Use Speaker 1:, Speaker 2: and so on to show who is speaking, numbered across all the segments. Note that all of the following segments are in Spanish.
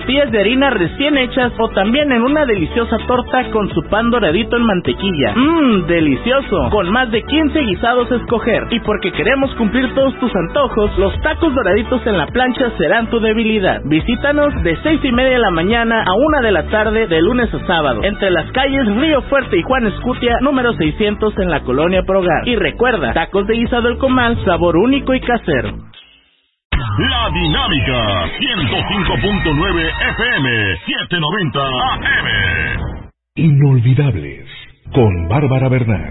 Speaker 1: tortillas de harina recién hechas o también en una deliciosa torta con su pan doradito en mantequilla. Delicioso, con más de 15 guisados a escoger. Y porque queremos cumplir todos tus antojos, los tacos doraditos en la plancha serán tu debilidad. Visítanos de 6:30 de la mañana a 1 de la tarde de lunes a sábado, entre las calles Río Fuerte y Juan Escutia, número 600 en la Colonia Progar. Y recuerda, tacos de guisado El Comal, sabor único y casero.
Speaker 2: La Dinámica 105.9 FM 790 AM.
Speaker 3: Inolvidables con Bárbara Bernal.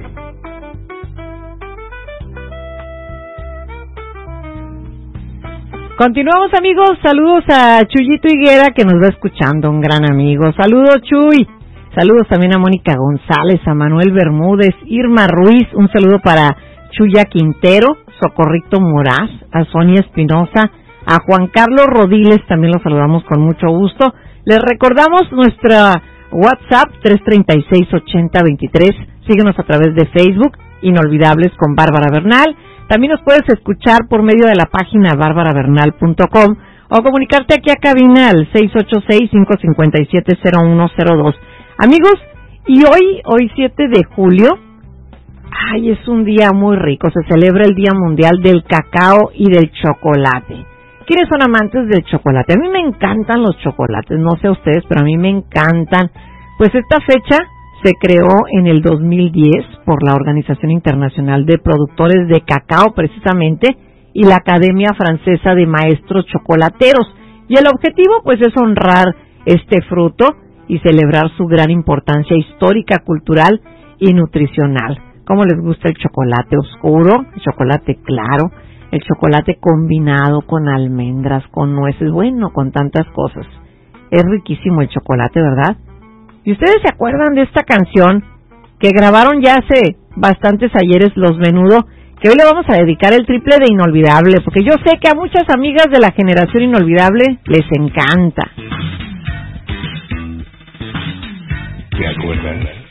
Speaker 4: Continuamos, amigos. Saludos a Chuyito Higuera, que nos va escuchando, un gran amigo. Saludos, Chuy. Saludos también a Mónica González, a Manuel Bermúdez, Irma Ruiz. Un saludo para Chuya Quintero, Socorrito Moraz, a Sonia Espinosa, a Juan Carlos Rodiles, también los saludamos con mucho gusto. Les recordamos nuestra WhatsApp 336-8023. Síguenos a través de Facebook, Inolvidables con Bárbara Bernal. También nos puedes escuchar por medio de la página barbarabernal.com o comunicarte aquí a cabina al 686-557-0102. Amigos, y hoy 7 de julio, es un día muy rico. Se celebra el Día Mundial del Cacao y del Chocolate. ¿Quiénes son amantes del chocolate? A mí me encantan los chocolates, no sé a ustedes, pero a mí me encantan. Pues esta fecha se creó en el 2010 por la Organización Internacional de Productores de Cacao, precisamente, y la Academia Francesa de Maestros Chocolateros. Y el objetivo, pues, es honrar este fruto y celebrar su gran importancia histórica, cultural y nutricional. ¿Cómo les gusta el chocolate oscuro, el chocolate claro, el chocolate combinado con almendras, con nueces, bueno, con tantas cosas? Es riquísimo el chocolate, ¿verdad? ¿Y ustedes se acuerdan de esta canción que grabaron ya hace bastantes ayeres los Menudo, que hoy le vamos a dedicar el triple de Inolvidable, porque yo sé que a muchas amigas de la generación Inolvidable les encanta?
Speaker 3: ¿Te acuerdas?